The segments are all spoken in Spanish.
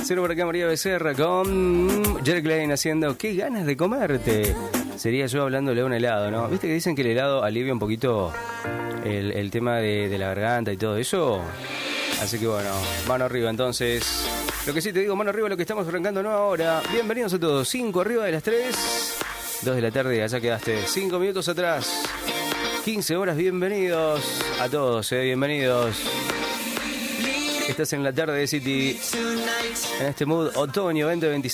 Cero por acá María Becerra con Jerry Klein haciendo "Qué ganas de comerte". Sería yo hablándole a un helado, ¿no? ¿Viste que dicen que el helado alivia un poquito el tema de la garganta y todo eso? Así que bueno, mano arriba entonces. Lo que sí te digo, mano arriba lo que estamos arrancando no ahora. Bienvenidos a todos. 5 arriba de las 3. 2 de la tarde, allá quedaste. 5 minutos atrás. 15 horas, bienvenidos a todos, bienvenidos. Estás en la tarde de City, en este mood otoño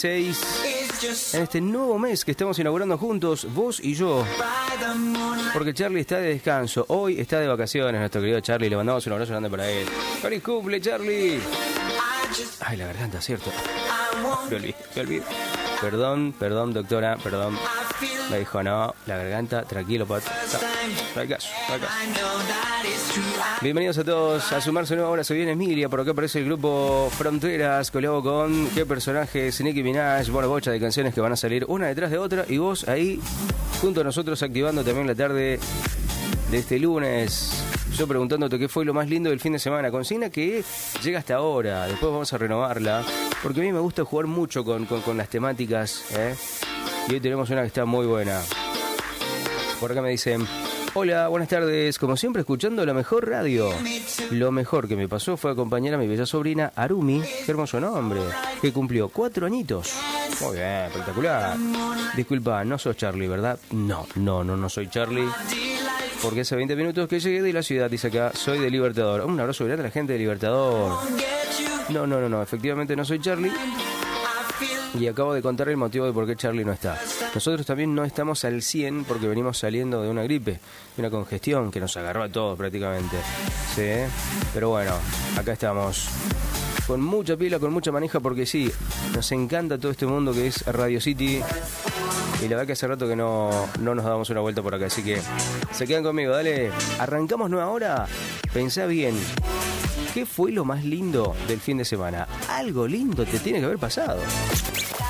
2026, en este nuevo mes que estamos inaugurando juntos, vos y yo. Porque Charlie está de descanso, hoy está de vacaciones nuestro querido Charlie, le mandamos un abrazo grande para él. ¡Feliz cumple, Charlie! Ay, la garganta, cierto. Me olvidé. Perdón, doctora, perdón. Me dijo, no, la garganta, tranquilo, Pat. No hay caso. Bienvenidos a todos a sumarse nueva hora. Se viene Emilia, por acá aparece el grupo Fronteras, colabo con qué personajes, Nicki Minaj, bueno, bocha de canciones que van a salir una detrás de otra. Y vos ahí, junto a nosotros, activando también la tarde de este lunes. Yo preguntándote qué fue lo más lindo del fin de semana. Consigna que llega hasta ahora. Después vamos a renovarla. Porque a mí me gusta jugar mucho con las temáticas, ¿eh? Y hoy tenemos una que está muy buena. Por acá me dicen: hola, buenas tardes. Como siempre, escuchando la mejor radio. Lo mejor que me pasó fue acompañar a mi bella sobrina Arumi. Qué hermoso nombre. Que cumplió 4 añitos. Muy bien, espectacular. Disculpa, no sos Charlie, ¿verdad? No soy Charlie. Porque hace 20 minutos que llegué de la ciudad, dice acá, soy de Libertador. Un abrazo grande a la gente de Libertador. No, efectivamente no soy Charlie. Y acabo de contar el motivo de por qué Charlie no está. Nosotros también no estamos al 100 porque venimos saliendo de una gripe, de una congestión que nos agarró a todos prácticamente. Sí, pero bueno, acá estamos. Con mucha pila, con mucha manija, porque sí, nos encanta todo este mundo que es Radio City. Y la verdad que hace rato que no nos damos una vuelta por acá, así que se quedan conmigo, dale. Arrancamos nueva hora. Pensá bien, ¿qué fue lo más lindo del fin de semana? Algo lindo te tiene que haber pasado.